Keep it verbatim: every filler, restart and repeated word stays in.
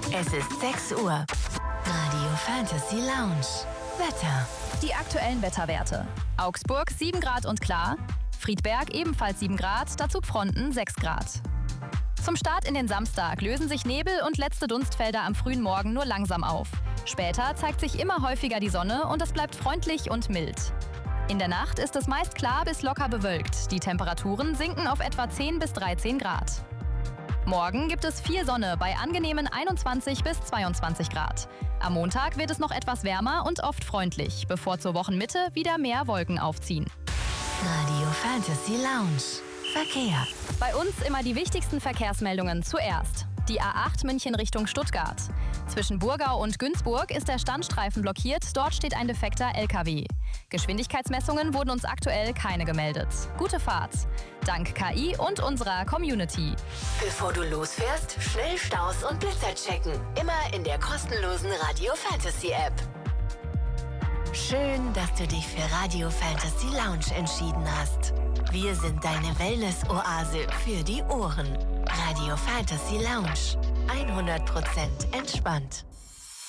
Es ist sechs Uhr. Radio Fantasy Lounge. Wetter. Die aktuellen Wetterwerte. Augsburg sieben Grad und klar. Friedberg ebenfalls sieben Grad, dazu Pfronten sechs Grad. Zum Start in den Samstag lösen sich Nebel und letzte Dunstfelder am frühen Morgen nur langsam auf. Später zeigt sich immer häufiger die Sonne und es bleibt freundlich und mild. In der Nacht ist es meist klar bis locker bewölkt. Die Temperaturen sinken auf etwa zehn bis dreizehn Grad. Morgen gibt es viel Sonne bei angenehmen einundzwanzig bis zweiundzwanzig Grad. Am Montag wird es noch etwas wärmer und oft freundlich, bevor zur Wochenmitte wieder mehr Wolken aufziehen. Radio Fantasy Lounge. Verkehr. Bei uns immer die wichtigsten Verkehrsmeldungen zuerst. Die A acht München Richtung Stuttgart. Zwischen Burgau und Günzburg ist der Standstreifen blockiert, dort steht ein defekter L K W. Geschwindigkeitsmessungen wurden uns aktuell keine gemeldet. Gute Fahrt. Dank K I und unserer Community. Bevor du losfährst, schnell Staus und Blitzer checken. Immer in der kostenlosen Radio Fantasy App. Schön, dass du dich für Radio Fantasy Lounge entschieden hast. Wir sind deine Wellness-Oase für die Ohren. Radio Fantasy Lounge. hundert Prozent entspannt.